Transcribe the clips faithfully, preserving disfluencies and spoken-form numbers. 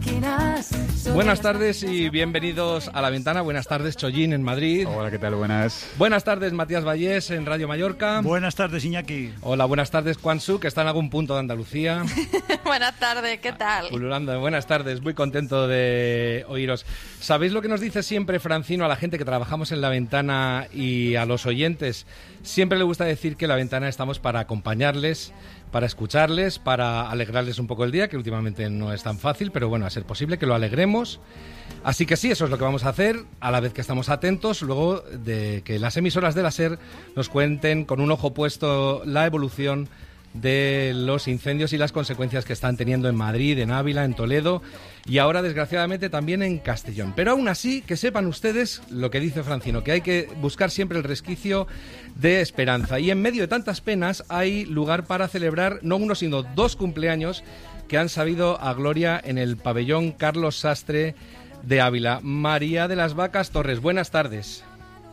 Buenas tardes y bienvenidos a La Ventana. Buenas tardes, Chollín, en Madrid. Hola, ¿qué tal? Buenas. Buenas tardes, Matías Vallés, en Radio Mallorca. Buenas tardes, Iñaki. Hola, buenas tardes, Quan Su, que está en algún punto de Andalucía. Buenas tardes, ¿qué tal? Pululando. Buenas tardes, muy contento de oíros. ¿Sabéis lo que nos dice siempre Francino a la gente que trabajamos en La Ventana y a los oyentes? Siempre le gusta decir que La Ventana estamos para acompañarles, para escucharles, para alegrarles un poco el día, que últimamente no es tan fácil, pero bueno, a ser posible que lo alegremos. Así que sí, eso es lo que vamos a hacer, a la vez que estamos atentos luego de que las emisoras de la SER nos cuenten con un ojo puesto la evolución de los incendios y las consecuencias que están teniendo en Madrid, en Ávila, en Toledo y ahora desgraciadamente también en Castellón. Pero aún así, que sepan ustedes lo que dice Francino, que hay que buscar siempre el resquicio de esperanza. Y en medio de tantas penas hay lugar para celebrar no uno sino dos cumpleaños que han sabido a gloria en el pabellón Carlos Sastre de Ávila. María de las Vacas Torres, buenas tardes.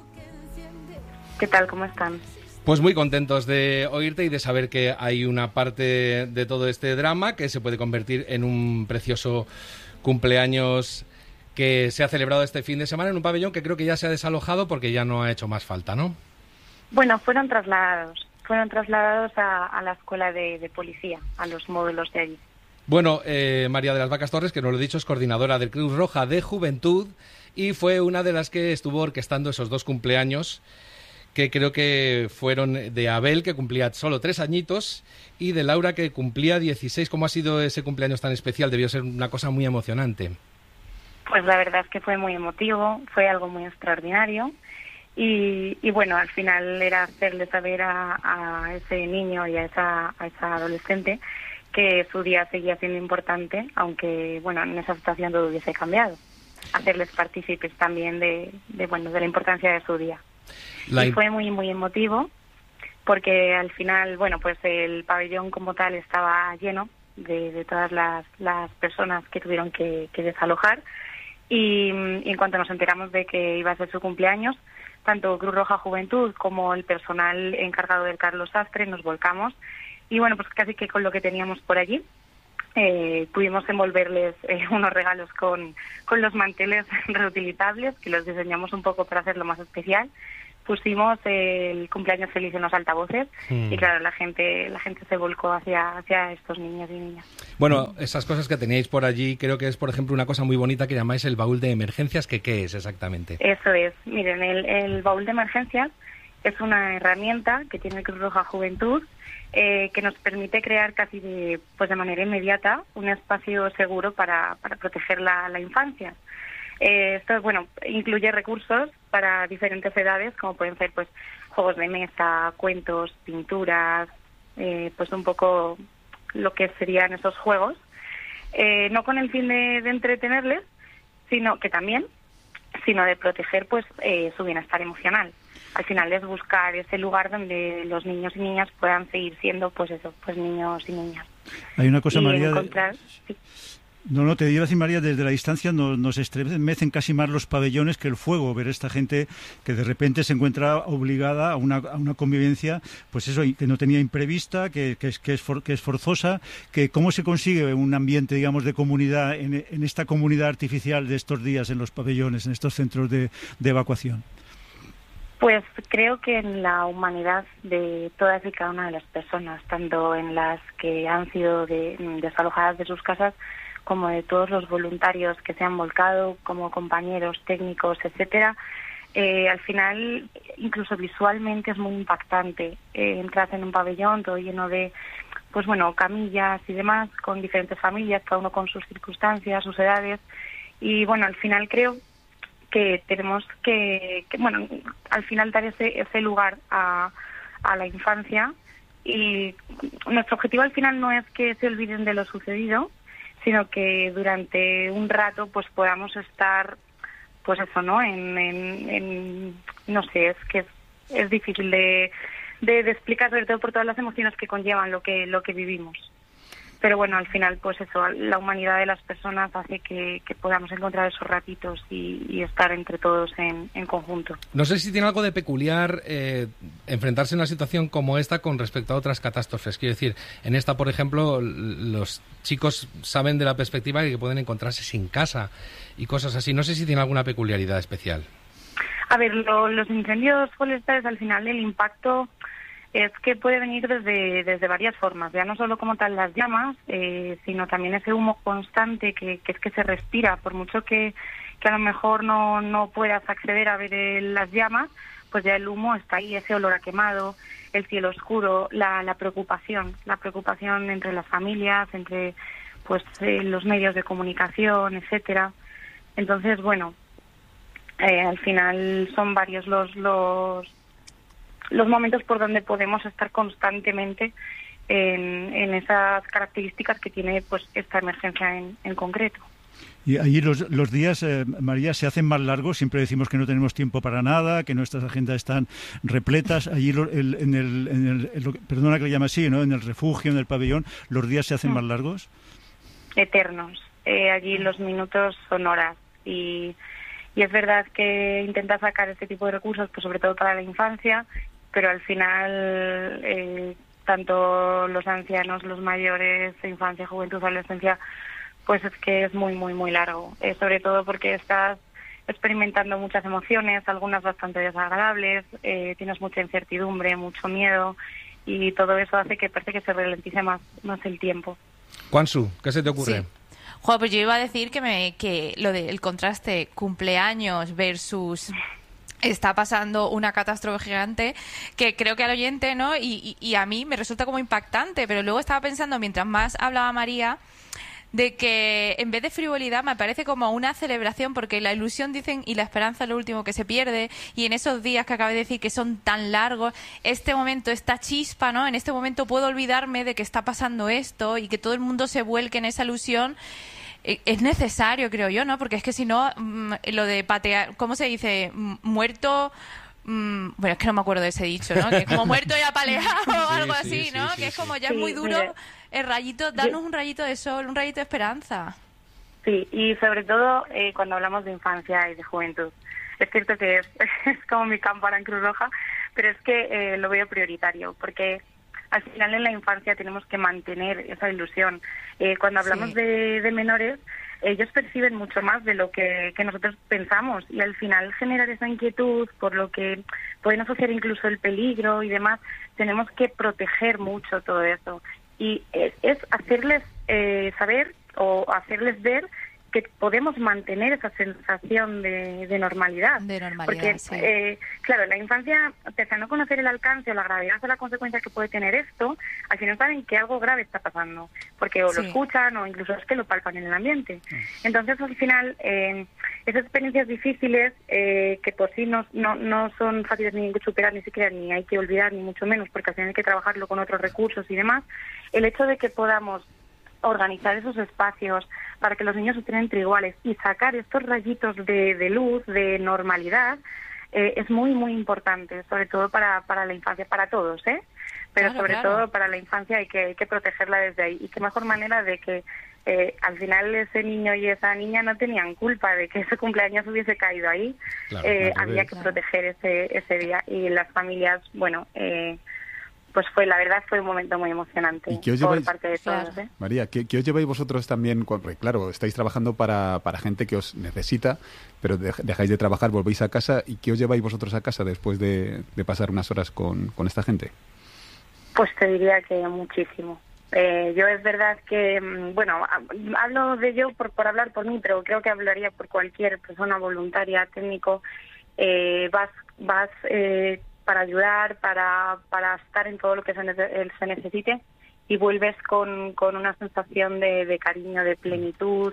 ¿Qué tal? ¿Cómo están? Pues muy contentos de oírte y de saber que hay una parte de todo este drama que se puede convertir en un precioso cumpleaños que se ha celebrado este fin de semana en un pabellón que creo que ya se ha desalojado porque ya no ha hecho más falta, ¿no? Bueno, fueron trasladados, fueron trasladados a, a la escuela de, de policía, a los módulos de allí. Bueno, eh, María de las Vacas Torres, que nos lo he dicho, es coordinadora del Cruz Roja de Juventud y fue una de las que estuvo orquestando esos dos cumpleaños que creo que fueron de Abel, que cumplía solo tres añitos, y de Laura, que cumplía dieciséis. ¿Cómo ha sido ese cumpleaños tan especial? Debió ser una cosa muy emocionante. Pues la verdad es que fue muy emotivo, fue algo muy extraordinario. Y, y bueno, al final era hacerle saber a, a ese niño y a esa, a esa adolescente que su día seguía siendo importante, aunque bueno, en esa situación todo hubiese cambiado. Hacerles partícipes también de, de, bueno, de la importancia de su día. La... Y fue muy, muy emotivo, porque al final, bueno, pues el pabellón como tal estaba lleno de, de todas las, las personas que tuvieron que, que desalojar. Y, y en cuanto nos enteramos de que iba a ser su cumpleaños, tanto Cruz Roja Juventud como el personal encargado del Carlos Sastre nos volcamos. Y bueno, pues casi que con lo que teníamos por allí, eh, pudimos envolverles eh, unos regalos con, con los manteles reutilizables, que los diseñamos un poco para hacerlo más especial. Pusimos el cumpleaños feliz en los altavoces mm. y claro, la gente la gente se volcó hacia, hacia estos niños y niñas. Bueno, esas cosas que teníais por allí, creo que es, por ejemplo, una cosa muy bonita que llamáis el baúl de emergencias, que ¿qué es exactamente? Eso es. Miren, el, el baúl de emergencias es una herramienta que tiene Cruz Roja Juventud eh, que nos permite crear casi de, pues de manera inmediata un espacio seguro para, para proteger la, la infancia. Eh, esto, bueno, incluye recursos para diferentes edades, como pueden ser, pues, juegos de mesa, cuentos, pinturas, eh, pues un poco lo que serían esos juegos, eh, no con el fin de, de entretenerles, sino que también, sino de proteger, pues, eh, su bienestar emocional. Al final es buscar ese lugar donde los niños y niñas puedan seguir siendo, pues eso, pues niños y niñas. Hay una cosa, y María. Encontrar, de... sí. No, no, te iba a decir, María, desde la distancia nos, nos estremecen casi más los pabellones que el fuego, ver esta gente que de repente se encuentra obligada a una, a una convivencia, pues eso, que no tenía imprevista, que, que, es, que, es, for, que es forzosa, que cómo se consigue un ambiente, digamos, de comunidad en, en esta comunidad artificial de estos días en los pabellones, en estos centros de, de evacuación. Pues creo que en la humanidad de todas y cada una de las personas, tanto en las que han sido de, desalojadas de sus casas, como de todos los voluntarios que se han volcado, como compañeros técnicos, etcétera, eh, al final, incluso visualmente es muy impactante. Eh, entras en un pabellón todo lleno de, pues bueno, camillas y demás, con diferentes familias, cada uno con sus circunstancias, sus edades, y bueno, al final creo que tenemos que, que bueno, al final dar ese, ese lugar a, a la infancia, y nuestro objetivo al final no es que se olviden de lo sucedido, sino que durante un rato pues podamos estar, pues eso, ¿no? En, en, en no sé, es que es, es difícil de, de, de explicar, sobre todo por todas las emociones que conllevan lo que lo que vivimos. pero bueno, al final, pues eso, la humanidad de las personas hace que, que podamos encontrar esos ratitos y, y estar entre todos en, en conjunto. No sé si tiene algo de peculiar eh, enfrentarse a una situación como esta con respecto a otras catástrofes. Quiero decir, en esta, por ejemplo, los chicos saben de la perspectiva de que pueden encontrarse sin casa y cosas así. No sé si tiene alguna peculiaridad especial. A ver, lo, los incendios forestales, al final, el impacto es que puede venir desde, desde varias formas, ya no solo como tal las llamas, eh, sino también ese humo constante que, que es que se respira, por mucho que, que a lo mejor no, no puedas acceder a ver el, las llamas, pues ya el humo está ahí, ese olor a quemado, el cielo oscuro, la, la preocupación, la preocupación entre las familias, entre pues eh, los medios de comunicación, etcétera. Entonces, bueno, eh, al final son varios los los los momentos por donde podemos estar constantemente en, en esas características que tiene pues esta emergencia en, en concreto. Y allí los, los días, eh, María, se hacen más largos. Siempre decimos que no tenemos tiempo para nada, que nuestras agendas están repletas. Allí lo, el, en el, en el, en lo, perdona que lo llame así, ¿no? En el refugio, en el pabellón, ¿los días se hacen mm. más largos? Eternos. Eh, allí los minutos son horas y, y es verdad que intenta sacar este tipo de recursos, pues sobre todo para la infancia, pero al final eh, tanto los ancianos, los mayores, infancia, juventud, adolescencia, pues es que es muy, muy, muy largo. Eh, sobre todo porque estás experimentando muchas emociones, algunas bastante desagradables, eh, tienes mucha incertidumbre, mucho miedo, y todo eso hace que parece que se ralentice más, más el tiempo. Juansu, ¿qué se te ocurre? Sí. Joder, pues yo iba a decir que, me, que lo del contraste cumpleaños versus... está pasando una catástrofe gigante que creo que al oyente, ¿no? Y, y, y a mí me resulta como impactante, pero luego estaba pensando, mientras más hablaba María, de que en vez de frivolidad me parece como una celebración, porque la ilusión, dicen, y la esperanza es lo último que se pierde, y en esos días que acabé de decir que son tan largos, este momento, esta chispa, ¿no? En este momento puedo olvidarme de que está pasando esto y que todo el mundo se vuelque en esa ilusión. Es necesario, creo yo, ¿no? Porque es que si no, lo de patear, ¿cómo se dice? Muerto... Bueno, es que no me acuerdo de ese dicho, ¿no? Que es como muerto y apaleado o algo sí, así, sí, ¿no? Sí, sí, que es como ya sí. es muy duro sí, el rayito, darnos un rayito de sol, un rayito de esperanza. Sí, y sobre todo eh, cuando hablamos de infancia y de juventud. Es cierto que es, es como mi cámpara en Cruz Roja, pero es que eh, lo veo prioritario, porque al final en la infancia tenemos que mantener esa ilusión. Eh, cuando hablamos sí. de, de menores, ellos perciben mucho más de lo que, que nosotros pensamos, y al final generar esa inquietud por lo que pueden asociar incluso el peligro y demás, tenemos que proteger mucho todo eso. Y es, es hacerles eh, saber o hacerles ver que podemos mantener esa sensación de, de normalidad. De normalidad, Porque, sí. eh, claro, en la infancia, pese a no conocer el alcance o la gravedad o la consecuencia que puede tener esto, al final saben que algo grave está pasando, porque o sí. lo escuchan o incluso es que lo palpan en el ambiente. Entonces, al final, eh, esas experiencias difíciles, eh, que por sí no, no, no son fáciles ni de superar, ni siquiera ni hay que olvidar, ni mucho menos, porque al final hay que trabajarlo con otros recursos y demás, el hecho de que podamos organizar esos espacios para que los niños estén entre iguales y sacar estos rayitos de, de luz, de normalidad, eh, es muy, muy importante, sobre todo para, para la infancia, para todos, ¿eh? Pero claro, sobre claro. todo para la infancia hay que, hay que protegerla desde ahí. Y qué mejor manera de que eh, al final ese niño y esa niña no tenían culpa de que ese cumpleaños hubiese caído ahí. Claro, eh, había que proteger ese, ese día. Y las familias, bueno... Eh, pues fue, la verdad, fue un momento muy emocionante ¿Y qué os por lleváis, parte de todos, claro. ¿eh? María, ¿qué, ¿qué os lleváis vosotros también? Porque, claro, estáis trabajando para, para gente que os necesita, pero de, dejáis de trabajar, volvéis a casa, ¿y qué os lleváis vosotros a casa después de, de pasar unas horas con, con esta gente? Pues te diría que muchísimo. Eh, yo es verdad que, bueno, hablo de yo por, por hablar por mí, pero creo que hablaría por cualquier persona voluntaria, técnico. Eh, vas, vas eh, para ayudar, para, para estar en todo lo que se, ne- se necesite, y vuelves con, con una sensación de, de cariño, de plenitud,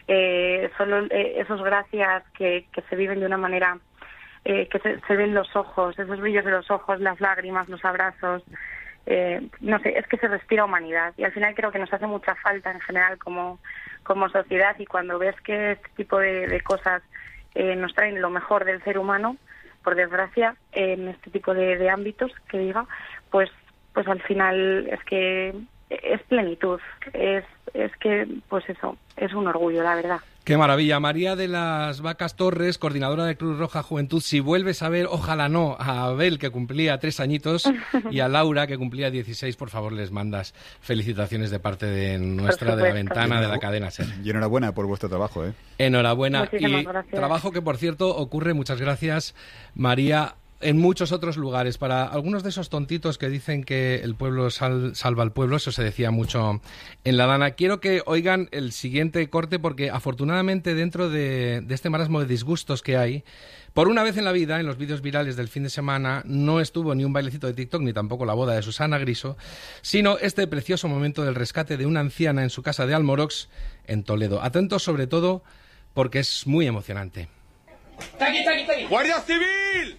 eh, solo eh, esos gracias que, que se viven de una manera, eh, que se, se ven los ojos, esos brillos de los ojos, las lágrimas, los abrazos, eh, no sé, es que se respira humanidad, y al final creo que nos hace mucha falta en general como, como sociedad, y cuando ves que este tipo de, de cosas eh, nos traen lo mejor del ser humano, por desgracia, en este tipo de, de ámbitos, que diga, pues pues al final es que es plenitud, es, es que, pues eso, es un orgullo, la verdad. Qué maravilla. María de las Vacas Torres, coordinadora de Cruz Roja Juventud, si vuelves a ver, ojalá no, a Abel, que cumplía tres añitos, y a Laura, que cumplía dieciséis, por favor, les mandas felicitaciones de parte de nuestra, de La Ventana, de la cadena SER. Y enhorabuena por vuestro trabajo, ¿eh? Enhorabuena. Muchísimas y gracias. Trabajo que, por cierto, ocurre, muchas gracias, María, en muchos otros lugares. Para algunos de esos tontitos que dicen que el pueblo sal, salva al pueblo, eso se decía mucho en La Dana. Quiero que oigan el siguiente corte, porque afortunadamente dentro de, de este marasmo de disgustos que hay, por una vez en la vida, en los vídeos virales del fin de semana, no estuvo ni un bailecito de TikTok, ni tampoco la boda de Susana Griso, sino este precioso momento del rescate de una anciana en su casa de Almorox, en Toledo. Atentos sobre todo, porque es muy emocionante. ¡Está aquí, está aquí, está aquí! ¡Guardia Civil!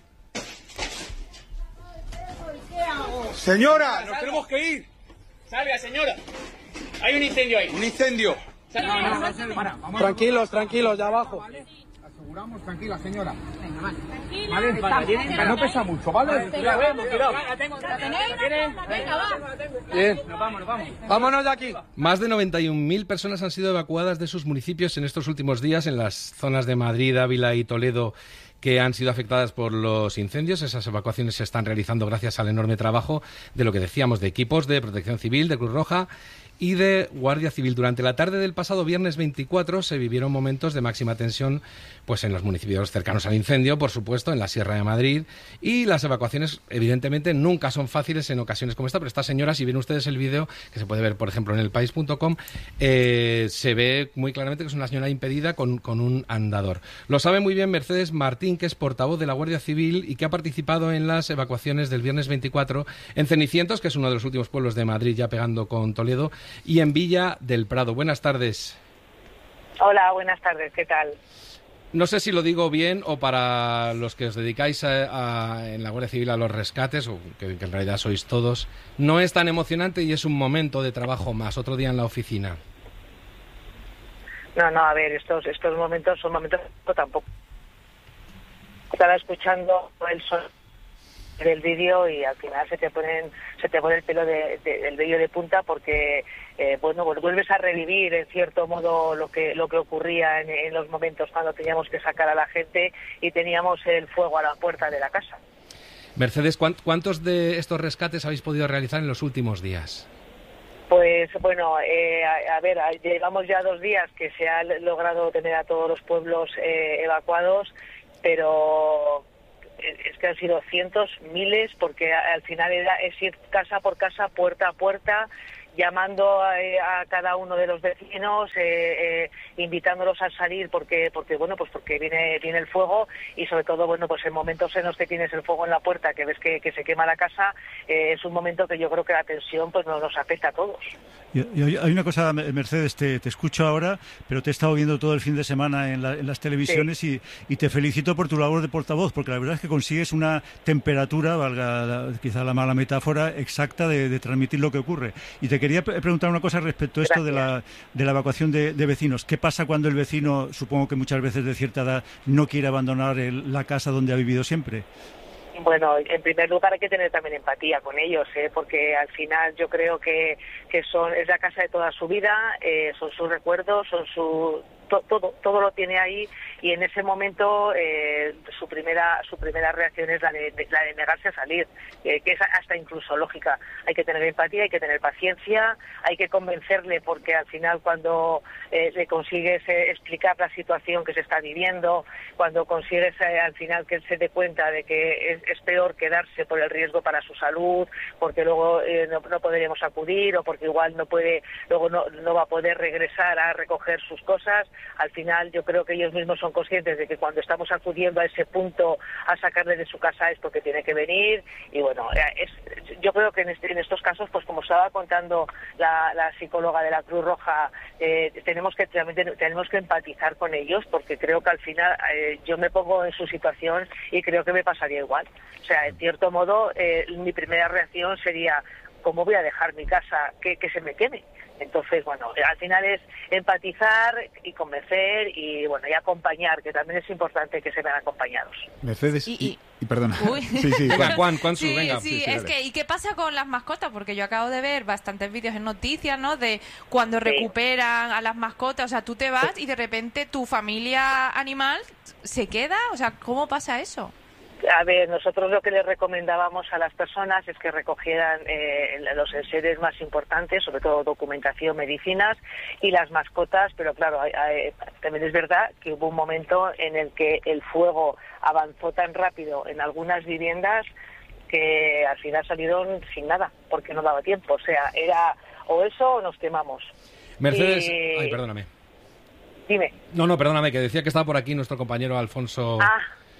Señora, nos tenemos que ir. Salve, señora. Hay un incendio ahí. Un incendio. No, no, no, para, vamos tranquilos, tranquilos, ya abajo. ¿vale? Aseguramos, tranquila, señora. Venga, vale. Vale, vale, tiene- que no pesa mucho, ¿vale? Cuidado, Cuidado, cuidado. ¿La tenéis? Venga, va. Bien. Nos vamos, nos vamos. Vámonos de aquí. Más de noventa y un mil personas han sido evacuadas de sus municipios en estos últimos días en las zonas de Madrid, Ávila y Toledo que han sido afectadas por los incendios. Esas evacuaciones se están realizando gracias al enorme trabajo de lo que decíamos, de equipos de Protección Civil, de Cruz Roja y de Guardia Civil. Durante la tarde del pasado viernes veinticuatro se vivieron momentos de máxima tensión pues en los municipios cercanos al incendio, por supuesto, en la Sierra de Madrid, y las evacuaciones evidentemente nunca son fáciles en ocasiones como esta, pero esta señora, si ven ustedes el vídeo, que se puede ver por ejemplo en el país punto com, eh, se ve muy claramente que es una señora impedida con, con un andador. Lo sabe muy bien Mercedes Martín, que es portavoz de la Guardia Civil y que ha participado en las evacuaciones del viernes veinticuatro en Cenicientos, que es uno de los últimos pueblos de Madrid ya pegando con Toledo, y en Villa del Prado. Buenas tardes. Hola, buenas tardes, ¿qué tal? No sé si lo digo bien o para los que os dedicáis a, a, en la Guardia Civil a los rescates, o que, que en realidad sois todos, no es tan emocionante y es un momento de trabajo más, otro día en la oficina. No, no, a ver, estos estos momentos son momentos tampoco. Estaba escuchando el sonido del vídeo y al final se te ponen se te pone el pelo de, de, el vello de punta porque eh, bueno, vuelves a revivir en cierto modo lo que lo que ocurría en, en los momentos cuando teníamos que sacar a la gente y teníamos el fuego a la puerta de la casa. Mercedes, ¿cuántos de estos rescates habéis podido realizar en los últimos días? Pues bueno, eh, a, a ver, llevamos ya dos días que se ha logrado tener a todos los pueblos eh, evacuados, pero es que han sido cientos, miles, porque al final era, es ir casa por casa, puerta a puerta, llamando a, a cada uno de los vecinos, eh, eh, invitándolos a salir porque porque bueno pues porque viene viene el fuego y sobre todo bueno pues en momentos en los que tienes el fuego en la puerta, que ves que, que se quema la casa, eh, es un momento que yo creo que la tensión pues nos, nos afecta a todos. Y, y hay una cosa, Mercedes, te, te escucho ahora, pero te he estado viendo todo el fin de semana en, la, en las televisiones, sí. y, y te felicito por tu labor de portavoz, porque la verdad es que consigues una temperatura, valga la, quizá la mala metáfora, exacta de, de transmitir lo que ocurre. Y te quería preguntar una cosa respecto a esto de la, de la evacuación de, de vecinos. ¿Qué pasa cuando el vecino, supongo que muchas veces de cierta edad, no quiere abandonar el, la casa donde ha vivido siempre? Bueno, en primer lugar hay que tener también empatía con ellos, ¿eh? Porque al final yo creo que, que son es la casa de toda su vida, eh, son sus recuerdos, son su to, todo todo lo tiene ahí, y en ese momento eh, su primera su primera reacción es la de, de la de negarse a salir, eh, que es hasta incluso lógica. Hay que tener empatía, hay que tener paciencia, hay que convencerle, porque al final cuando eh, le consigues eh, explicar la situación que se está viviendo, cuando consigues eh, al final que él se dé cuenta de que es, es peor quedarse por el riesgo para su salud, porque luego eh, no, no podremos acudir, o porque igual no puede, luego no, no va a poder regresar a recoger sus cosas. Al final yo creo que ellos mismos son conscientes de que cuando estamos acudiendo a ese punto a sacarle de su casa es porque tiene que venir, y bueno, es, yo creo que en, este, en estos casos, pues como estaba contando la, la psicóloga de la Cruz Roja, eh, tenemos que tenemos que empatizar con ellos, porque creo que al final eh, yo me pongo en su situación y creo que me pasaría igual. O sea, en cierto modo, eh, mi primera reacción sería: ¿cómo voy a dejar mi casa que, que se me queme? Entonces, bueno, al final es empatizar y convencer y, bueno, y acompañar, que también es importante que se vean acompañados. Mercedes, Y- y, y- y perdona. Uy. Sí, sí, Venga, Juan. Juan, Juan Su, Sí, venga. sí, sí, sí, es dale. que, ¿y qué pasa con las mascotas? Porque yo acabo de ver bastantes vídeos en noticias, ¿no? De cuando Sí. recuperan a las mascotas, o sea, tú te vas y de repente tu familia animal se queda, o sea, ¿cómo pasa eso? A ver, nosotros lo que les recomendábamos a las personas es que recogieran eh, los enseres más importantes, sobre todo documentación, medicinas y las mascotas, pero claro, hay- hay- también es verdad que hubo un momento en el que el fuego avanzó tan rápido en algunas viviendas que al final salieron sin nada, porque no daba tiempo. O sea, era o eso o nos quemamos. Mercedes, Y- ay, perdóname. Dime. No, no, perdóname, que decía que estaba por aquí nuestro compañero Alfonso... Ah,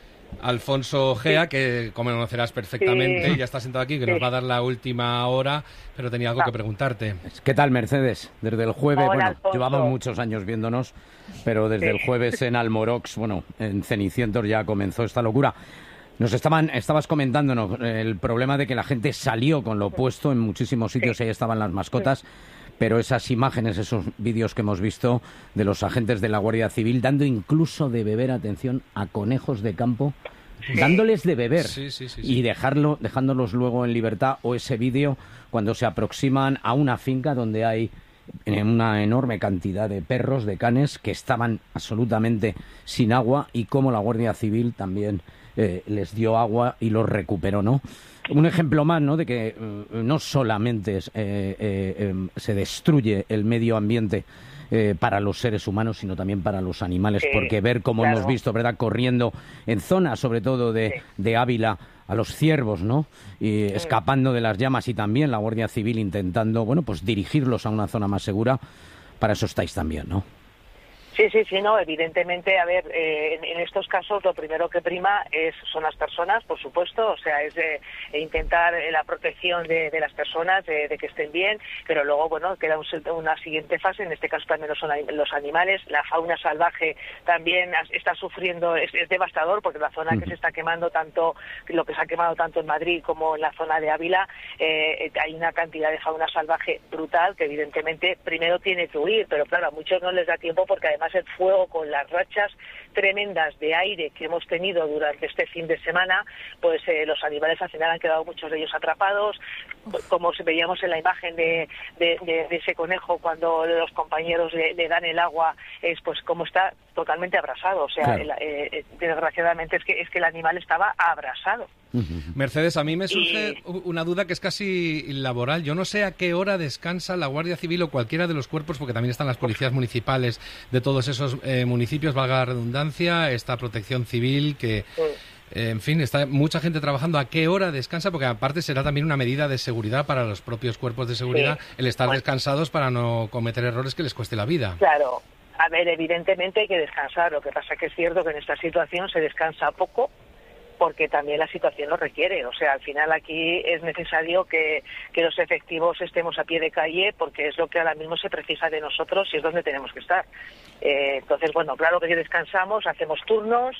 Alfonso Gea, que como conocerás perfectamente, Sí. ya está sentado aquí, que Sí. nos va a dar la última hora, pero tenía algo Ah. que preguntarte. ¿Qué tal, Mercedes? Desde el jueves, Hola, bueno, Alfonso. llevamos muchos años viéndonos, pero desde Sí. el jueves en Almorox, bueno, en Cenicientos ya comenzó esta locura. Nos estaban, estabas comentándonos el problema de que la gente salió con lo opuesto en muchísimos sitios, ahí estaban las mascotas, pero esas imágenes, esos vídeos que hemos visto de los agentes de la Guardia Civil dando incluso de beber, atención, a conejos de campo, dándoles de beber Sí, sí, sí, sí. y dejarlo, dejándolos luego en libertad, o ese vídeo cuando se aproximan a una finca donde hay una enorme cantidad de perros, de canes, que estaban absolutamente sin agua y cómo la Guardia Civil también eh, les dio agua y los recuperó, ¿no? Un ejemplo más, ¿no?, de que eh, no solamente es, eh, eh, eh, se destruye el medio ambiente eh, para los seres humanos, sino también para los animales, Sí, porque ver cómo claro. hemos visto, ¿verdad?, corriendo en zonas, sobre todo de, Sí. de Ávila, a los ciervos, ¿no?, y escapando de las llamas, y también la Guardia Civil intentando, bueno, pues dirigirlos a una zona más segura. Para eso estáis también, ¿no? Sí, sí, sí, no, evidentemente, a ver, eh, en, en estos casos lo primero que prima es son las personas, por supuesto, o sea, es de, de intentar eh, la protección de, de las personas, de, de que estén bien, pero luego, bueno, queda un, una siguiente fase, en este caso también son los animales, la fauna salvaje también as- está sufriendo, es, es devastador, porque la zona que se está quemando tanto, lo que se ha quemado tanto en Madrid como en la zona de Ávila, eh, hay una cantidad de fauna salvaje brutal que evidentemente primero tiene que huir, pero claro, a muchos no les da tiempo porque además el fuego con las rachas tremendas de aire que hemos tenido durante este fin de semana, pues eh, los animales al final han quedado muchos de ellos atrapados, como veíamos en la imagen de, de, de, de ese conejo cuando los compañeros le, le dan el agua, es pues como está totalmente abrasado, o sea, Claro. el, eh, desgraciadamente es que es que el animal estaba abrasado. Mercedes, a mí me surge Y- u- una duda que es casi laboral. Yo no sé a qué hora descansa la Guardia Civil o cualquiera de los cuerpos, porque también están las policías municipales de todos esos eh, municipios, valga la redundancia, esta protección civil que... eh, En fin, está mucha gente trabajando. ¿A qué hora descansa? Porque aparte será también una medida de seguridad para los propios cuerpos de seguridad Sí. el estar Bueno. descansados para no cometer errores que les cueste la vida. Claro, a ver, evidentemente hay que descansar, lo que pasa que es cierto que en esta situación se descansa poco, porque también la situación lo requiere. O sea, al final aquí es necesario que, que los efectivos estemos a pie de calle porque es lo que ahora mismo se precisa de nosotros y es donde tenemos que estar. Eh, entonces, bueno, claro que descansamos, hacemos turnos,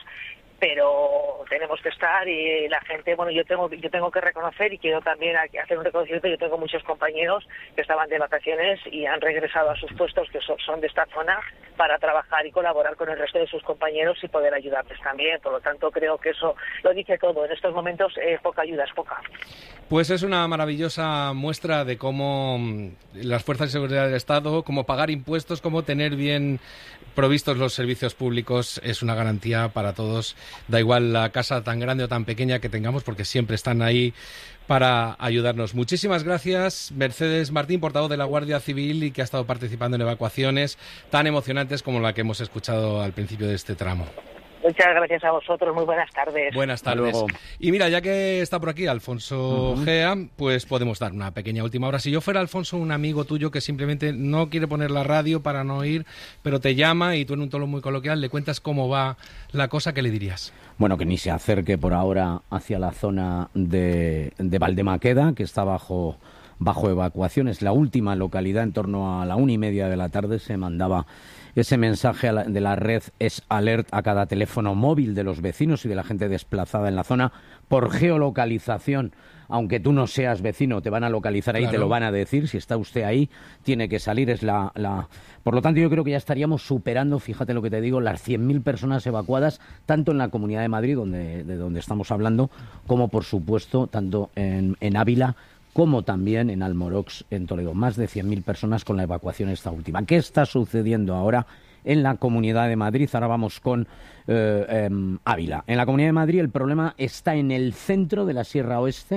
pero tenemos que estar y la gente, bueno, yo tengo yo tengo que reconocer y quiero también hacer un reconocimiento. Yo tengo muchos compañeros que estaban de vacaciones y han regresado a sus puestos, que son, son de esta zona, para trabajar y colaborar con el resto de sus compañeros y poder ayudarles también. Por lo tanto, creo que eso lo dice todo. En estos momentos, eh, poca ayuda es poca. Pues es una maravillosa muestra de cómo mm, las fuerzas de seguridad del Estado, cómo pagar impuestos, cómo tener bien provistos los servicios públicos es una garantía para todos. Da igual la casa tan grande o tan pequeña que tengamos, porque siempre están ahí para ayudarnos. Muchísimas gracias, Mercedes Martín, portavoz de la Guardia Civil y que ha estado participando en evacuaciones tan emocionantes como la que hemos escuchado al principio de este tramo. Muchas gracias a vosotros. Muy buenas tardes. Buenas Hasta tardes. luego. Y mira, ya que está por aquí Alfonso Ujú. Gea, pues podemos dar una pequeña última hora. Si yo fuera, Alfonso, un amigo tuyo que simplemente no quiere poner la radio para no oír, pero te llama y tú en un tono muy coloquial le cuentas cómo va la cosa, ¿qué le dirías? Bueno, que ni se acerque por ahora hacia la zona de, de Valdemaqueda, que está bajo, bajo evacuación. Es la última localidad. En torno a la una y media de la tarde se mandaba ese mensaje a la, de la red es alert a cada teléfono móvil de los vecinos y de la gente desplazada en la zona por geolocalización. Aunque tú no seas vecino, te van a localizar ahí, claro. Te lo van a decir. Si está usted ahí, tiene que salir. Es la, la... Por lo tanto, yo creo que ya estaríamos superando, fíjate lo que te digo, las cien mil personas evacuadas, tanto en la Comunidad de Madrid, donde, de donde estamos hablando, como, por supuesto, tanto en, en Ávila, como también en Almorox, en Toledo. Más de cien mil personas con la evacuación esta última. ¿Qué está sucediendo ahora en la Comunidad de Madrid? Ahora vamos con eh, eh, Ávila. En la Comunidad de Madrid el problema está en el centro de la Sierra Oeste,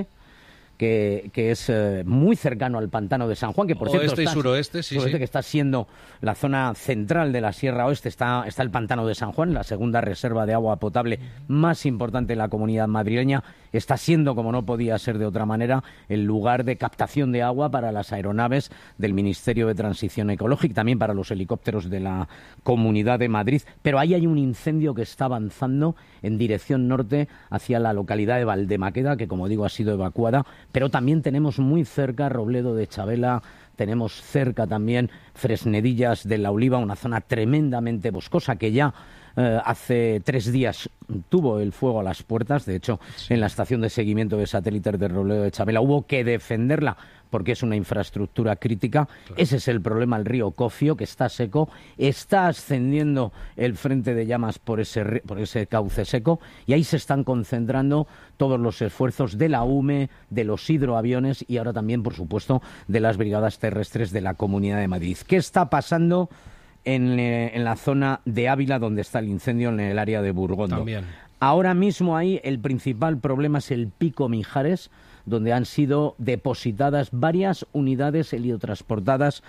Que, que es eh, muy cercano al pantano de San Juan, que por Oeste cierto está, y suroeste, sí, suroeste sí. que está siendo la zona central de la Sierra Oeste, está, está el pantano de San Juan, la segunda reserva de agua potable más importante en la comunidad madrileña, está siendo, como no podía ser de otra manera, el lugar de captación de agua para las aeronaves del Ministerio de Transición Ecológica, también para los helicópteros de la Comunidad de Madrid, pero ahí hay un incendio que está avanzando en dirección norte hacia la localidad de Valdemaqueda, que como digo ha sido evacuada. Pero también tenemos muy cerca Robledo de Chabela, tenemos cerca también Fresnedillas de la Oliva, una zona tremendamente boscosa que ya eh, hace tres días tuvo el fuego a las puertas. De hecho, sí. En la estación de seguimiento de satélites de Robledo de Chabela hubo que defenderla porque es una infraestructura crítica. Claro. Ese es el problema, el río Cofio, que está seco, está ascendiendo el frente de llamas por ese, por ese cauce seco, y ahí se están concentrando todos los esfuerzos de la U M E, de los hidroaviones y ahora también, por supuesto, de las brigadas terrestres de la Comunidad de Madrid. ¿Qué está pasando en, eh, en la zona de Ávila, donde está el incendio, en el área de Burgondo? También. Ahora mismo ahí el principal problema es el Pico Mijares, donde han sido depositadas varias unidades heliotransportadas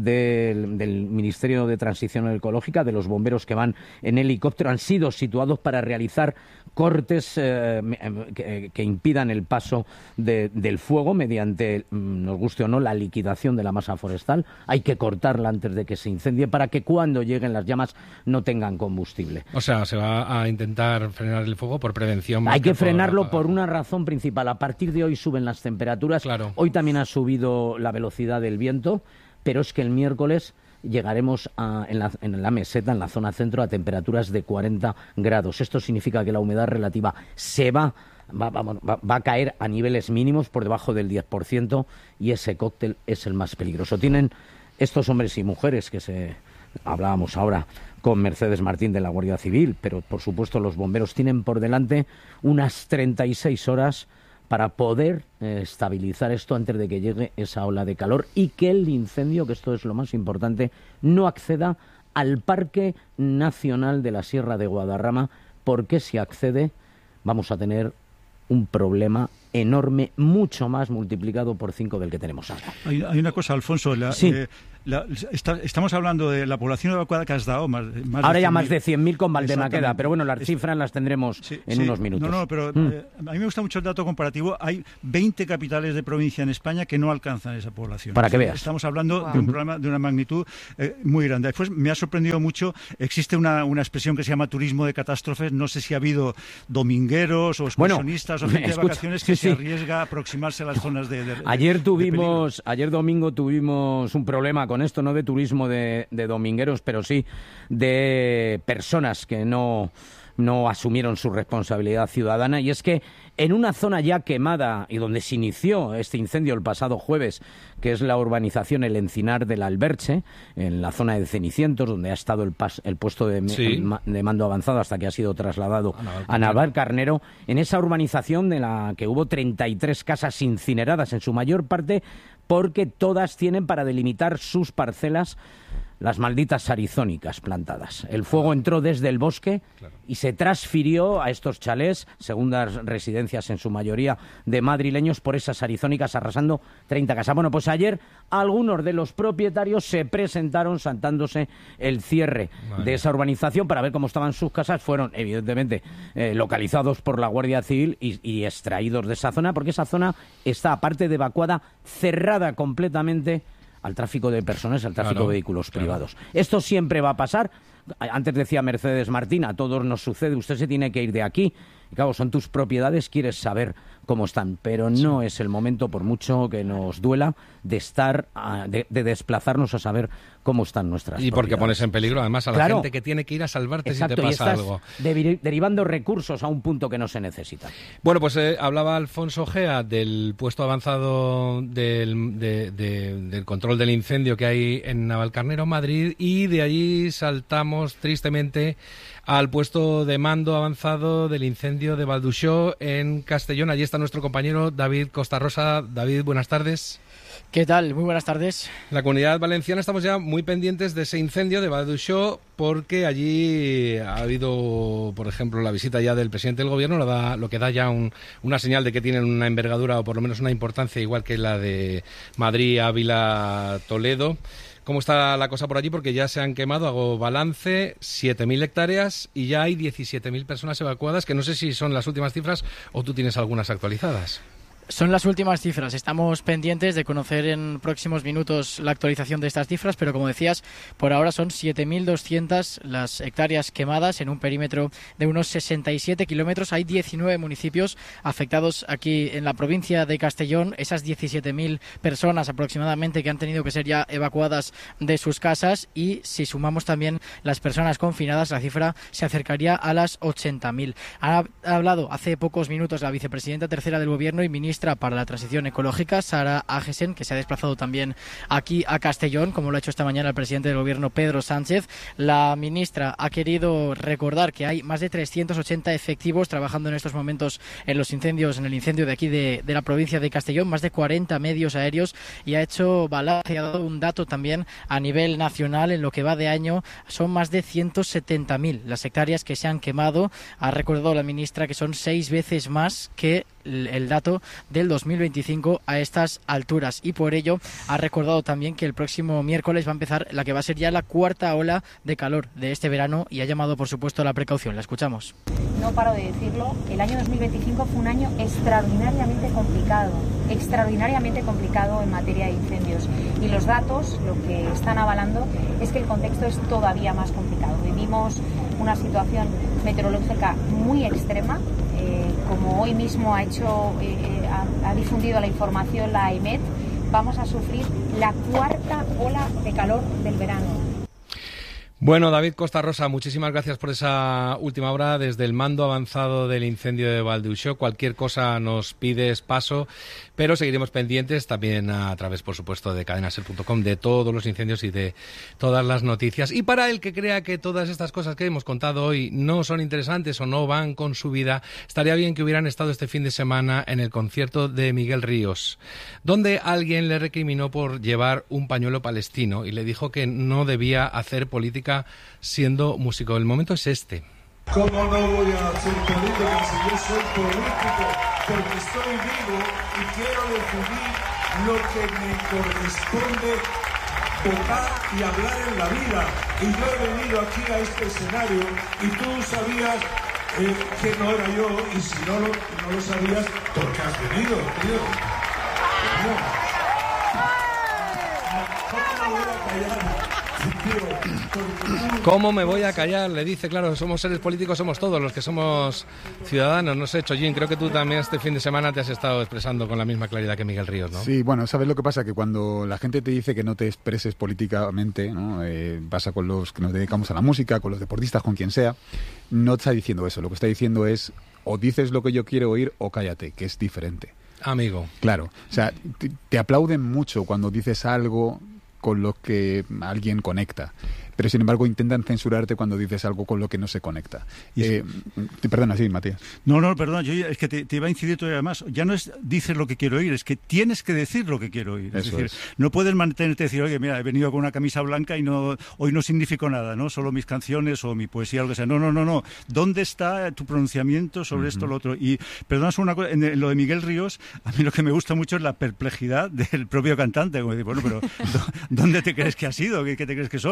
del, del Ministerio de Transición Ecológica, de los bomberos que van en helicóptero. Han sido situados para realizar cortes eh, que, que impidan el paso de, del fuego mediante, nos guste o no, la liquidación de la masa forestal. Hay que cortarla antes de que se incendie para que cuando lleguen las llamas no tengan combustible. O sea, se va a intentar frenar el fuego por prevención. Hay que, que frenarlo por, por una razón principal. A partir de hoy suben las temperaturas. Claro. Hoy también ha subido la velocidad del viento, pero es que el miércoles llegaremos a, en, la, en la meseta, en la zona centro, a temperaturas de cuarenta grados. Esto significa que la humedad relativa se va, va, va, va, va a caer a niveles mínimos por debajo del diez por ciento, y ese cóctel es el más peligroso. Tienen estos hombres y mujeres que se... Hablábamos ahora con Mercedes Martín de la Guardia Civil, pero por supuesto los bomberos tienen por delante unas treinta y seis horas para poder eh, estabilizar esto antes de que llegue esa ola de calor y que el incendio, que esto es lo más importante, no acceda al Parque Nacional de la Sierra de Guadarrama, porque si accede vamos a tener un problema enorme, mucho más multiplicado por cinco del que tenemos ahora. Hay, hay una cosa, Alfonso, la, sí. eh, la, está, estamos hablando de la población evacuada que has dado, más, más ahora de ya más de cien mil con Valdemaqueda, pero bueno, las es, cifras las tendremos sí, en sí, unos minutos. No, no, pero mm. eh, a mí me gusta mucho el dato comparativo. Hay veinte capitales de provincia en España que no alcanzan esa población. Para que veas. Estamos hablando wow. de un problema de una magnitud eh, muy grande. Después me ha sorprendido mucho, existe una, una expresión que se llama turismo de catástrofes. No sé si ha habido domingueros o excursionistas bueno, o gente escucha, de vacaciones que sí, se sí. arriesga a aproximarse a las zonas de, de ayer de, tuvimos de ayer domingo tuvimos un problema con esto, no de turismo de, de domingueros, pero sí de personas que no no asumieron su responsabilidad ciudadana, y es que en una zona ya quemada y donde se inició este incendio el pasado jueves, que es la urbanización El Encinar del Alberche, en la zona de Cenicientos, donde ha estado el, pas, el puesto de, sí. de mando avanzado hasta que ha sido trasladado a Navalcarnero, en esa urbanización de la que hubo treinta y tres casas incineradas, en su mayor parte porque todas tienen para delimitar sus parcelas las malditas arizónicas plantadas. El fuego entró desde el bosque claro. y se transfirió a estos chalés, segundas residencias en su mayoría de madrileños, por esas arizónicas, arrasando treinta casas. Bueno, pues ayer algunos de los propietarios se presentaron saltándose el cierre vale. de esa urbanización para ver cómo estaban sus casas. Fueron, evidentemente, eh, localizados por la Guardia Civil y, y extraídos de esa zona, porque esa zona está, aparte de evacuada, cerrada completamente al tráfico de personas, al tráfico claro, de vehículos claro. privados. Esto siempre va a pasar. Antes decía Mercedes Martín, a todos nos sucede, usted se tiene que ir de aquí. Y claro, son tus propiedades, quieres saber cómo están, pero no sí. es el momento, por mucho que nos duela, de estar, de, de desplazarnos a saber cómo están nuestras Y porque propiedades. pones en peligro además a la Claro. gente que tiene que ir a salvarte. Exacto, si te y pasa estás algo. deri- derivando recursos a un punto que no se necesita. Bueno, pues eh, hablaba Alfonso Gea del puesto avanzado del, de- de- del control del incendio que hay en Navalcarnero, Madrid, y de allí saltamos tristemente al puesto de mando avanzado del incendio de Valduxó en Castellón. Allí está nuestro compañero David Costarrosa. David, buenas tardes. ¿Qué tal? Muy buenas tardes. En la Comunidad Valenciana estamos ya muy pendientes de ese incendio de Valduxó porque allí ha habido, por ejemplo, la visita ya del presidente del Gobierno, lo, da, lo que da ya un, una señal de que tienen una envergadura o por lo menos una importancia igual que la de Madrid, Ávila, Toledo. ¿Cómo está la cosa por allí? Porque ya se han quemado, hago balance, siete mil hectáreas y ya hay diecisiete mil personas evacuadas, que no sé si son las últimas cifras o tú tienes algunas actualizadas. Son las últimas cifras. Estamos pendientes de conocer en próximos minutos la actualización de estas cifras, pero como decías, por ahora son siete mil doscientas las hectáreas quemadas en un perímetro de unos sesenta y siete kilómetros. Hay diecinueve municipios afectados aquí en la provincia de Castellón. Esas diecisiete mil personas aproximadamente que han tenido que ser ya evacuadas de sus casas, y si sumamos también las personas confinadas, la cifra se acercaría a las ochenta mil. Ha hablado hace pocos minutos la vicepresidenta tercera del Gobierno y ministra para la Transición Ecológica, Sara Agesen, que se ha desplazado también aquí a Castellón, como lo ha hecho esta mañana el presidente del Gobierno, Pedro Sánchez. La ministra ha querido recordar que hay más de trescientos ochenta efectivos trabajando en estos momentos en los incendios, en el incendio de aquí de, de la provincia de Castellón, más de cuarenta medios aéreos, y ha hecho balance, ha dado un dato también a nivel nacional. En lo que va de año son más de ciento setenta mil las hectáreas que se han quemado. Ha recordado la ministra que son seis veces más que el dato del dos mil veinticinco a estas alturas, y por ello ha recordado también que el próximo miércoles va a empezar la que va a ser ya la cuarta ola de calor de este verano, y ha llamado por supuesto a la precaución. La escuchamos. No paro de decirlo, el año dos mil veinticinco fue un año extraordinariamente complicado, extraordinariamente complicado en materia de incendios, y los datos lo que están avalando es que el contexto es todavía más complicado. Vivimos una situación meteorológica muy extrema, eh, como hoy mismo ha hecho, eh, ha, ha difundido la información la AEMET. Vamos a sufrir la cuarta ola de calor del verano. Bueno, David Costarrosa, muchísimas gracias por esa última hora desde el mando avanzado del incendio de Valduxó. Cualquier cosa nos pides paso, pero seguiremos pendientes también a través, por supuesto, de cadena ser punto com, de todos los incendios y de todas las noticias. Y para el que crea que todas estas cosas que hemos contado hoy no son interesantes o no van con su vida, estaría bien que hubieran estado este fin de semana en el concierto de Miguel Ríos, donde alguien le recriminó por llevar un pañuelo palestino y le dijo que no debía hacer política siendo músico. El momento es este. ¿Cómo no voy a hacer política si yo soy político? Porque estoy vivo y quiero decidir lo que me corresponde tocar y hablar en la vida. Y yo he venido aquí a este escenario y tú sabías eh, que no era yo, y si no lo, no lo sabías, ¿por qué has venido, tío? No. ¿Cómo me voy a callar? ¿Cómo me voy a callar? Le dice, claro, somos seres políticos, somos todos los que somos ciudadanos. No sé, Chollín, creo que tú también este fin de semana te has estado expresando con la misma claridad que Miguel Ríos, ¿no? Sí, bueno, ¿sabes lo que pasa? Que cuando la gente te dice que no te expreses políticamente, ¿no? Eh, pasa con los que nos dedicamos a la música, con los deportistas, con quien sea, no te está diciendo eso. Lo que está diciendo es, o dices lo que yo quiero oír o cállate, que es diferente. Amigo. Claro, o sea, te, te aplauden mucho cuando dices algo con lo que alguien conecta, pero sin embargo intentan censurarte cuando dices algo con lo que no se conecta. Eh, perdona, sí, Matías. No, no, perdona, yo es que te, te iba a incidir todavía más. Ya no es dices lo que quiero oír, es que tienes que decir lo que quiero oír. Es Eso decir, es. no puedes mantenerte y decir, oye, mira, he venido con una camisa blanca y no hoy no significó nada, ¿no? Solo mis canciones o mi poesía o lo que sea. No, no, no, no. ¿Dónde está tu pronunciamiento sobre uh-huh. esto o lo otro? Y perdona, una cosa, en lo de Miguel Ríos, a mí lo que me gusta mucho es la perplejidad del propio cantante. Como decir, bueno, pero ¿dónde te crees que has ido? ¿Qué, qué te crees que soy? De, de, de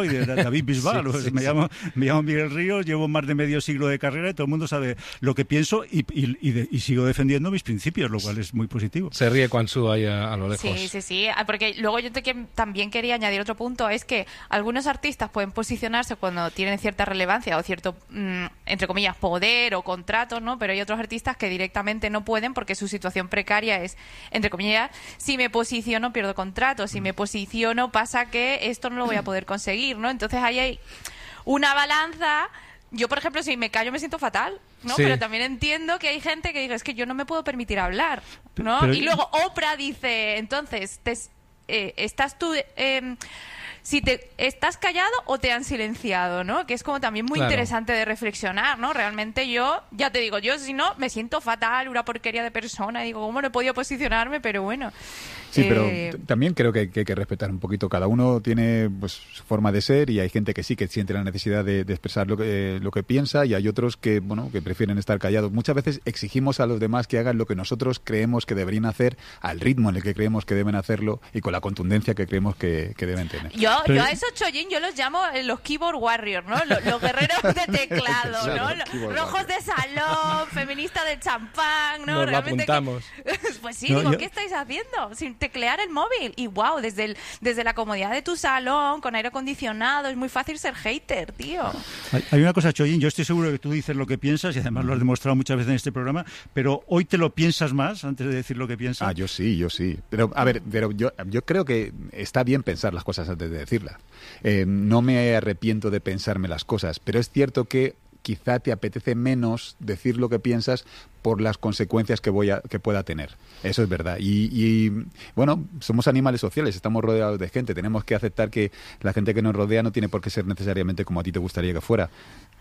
David Bisbal. Sí, Pues sí, me, sí. llamo, me llamo Miguel Ríos, llevo más de medio siglo de carrera y todo el mundo sabe lo que pienso y, y, y, de, y sigo defendiendo mis principios, lo cual es muy positivo. Se ríe Quan Su ahí a, a lo lejos. Sí, sí, sí, Ah, porque luego yo te, que, también quería añadir otro punto, es que algunos artistas pueden posicionarse cuando tienen cierta relevancia o cierto, mmm, entre comillas, poder o contrato, ¿no? Pero hay otros artistas que directamente no pueden porque su situación precaria es, entre comillas, si me posiciono pierdo contrato, si me posiciono pasa que esto no lo voy a poder conseguir, ¿no? Entonces ahí hay una balanza. Yo, por ejemplo, si me callo me siento fatal, ¿no? Sí. Pero también entiendo que hay gente que dice, es que yo no me puedo permitir hablar, ¿no? Pero- Y luego Oprah dice, entonces, te, eh, ¿estás tú... Eh, si te estás callado o te han silenciado, ¿no? Que es como también muy Claro. interesante de reflexionar, ¿no? Realmente yo, ya te digo, yo si no, me siento fatal, una porquería de persona, y digo, ¿cómo no he podido posicionarme? Pero bueno. Sí, pero eh, t- también creo que, que hay que respetar un poquito. Cada uno tiene pues su forma de ser y hay gente que sí que siente la necesidad de, de expresar lo que, lo que piensa y hay otros que bueno que prefieren estar callados. Muchas veces exigimos a los demás que hagan lo que nosotros creemos que deberían hacer, al ritmo en el que creemos que deben hacerlo y con la contundencia que creemos que, que deben tener. Yo, Pero- yo a esos chollín yo los llamo eh, los keyboard warriors, ¿no? Los, los guerreros de teclado, Claro, ¿no? los Los keyboard rojos de salón, feministas del champán, ¿no? Nos lo Realmente que- apuntamos. Pues sí, No, digo, yo- ¿qué estáis haciendo? Sin teclear el móvil. Y wow, desde, el, desde la comodidad de tu salón, con aire acondicionado, es muy fácil ser hater, tío. Hay, hay una cosa, Chollín, yo estoy seguro que tú dices lo que piensas y además lo has demostrado muchas veces en este programa, pero hoy te lo piensas más antes de decir lo que piensas. Ah, yo sí, yo sí. Pero, a ver, pero yo, yo creo que está bien pensar las cosas antes de decirlas. Eh, no me arrepiento de pensarme las cosas, pero es cierto que quizá te apetece menos decir lo que piensas por las consecuencias que voy a, que pueda tener. Eso es verdad. Y, y, bueno, somos animales sociales, estamos rodeados de gente, tenemos que aceptar que la gente que nos rodea no tiene por qué ser necesariamente como a ti te gustaría que fuera.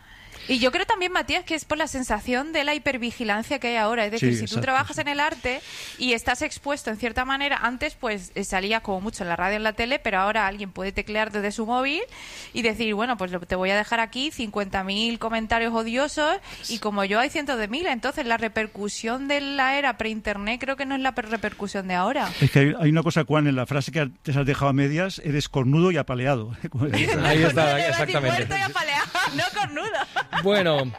Y yo creo también, Matías, que es por la sensación de la hipervigilancia que hay ahora. Es decir, Sí, si exacto, tú trabajas sí. en el arte y estás expuesto en cierta manera, antes pues eh, salía como mucho en la radio, en la tele, pero ahora alguien puede teclear desde su móvil y decir, bueno, pues lo- te voy a dejar aquí cincuenta mil comentarios odiosos y como yo hay cientos de mil. Entonces la repercusión de la era pre-internet creo que no es la per- repercusión de ahora. Es que hay, hay una cosa, Juan, en la frase que te has dejado a medias, eres cornudo y apaleado. Ahí está, No, iba a decir exactamente. muerto y apaleado, no cornudo. Bueno,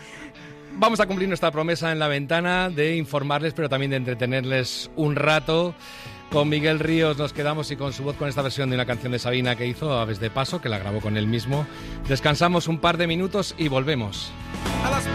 vamos a cumplir nuestra promesa en la ventana de informarles, pero también de entretenerles un rato. Con Miguel Ríos nos quedamos y con su voz con esta versión de una canción de Sabina que hizo, Aves de Paso, que la grabó con él mismo. Descansamos un par de minutos y volvemos. A las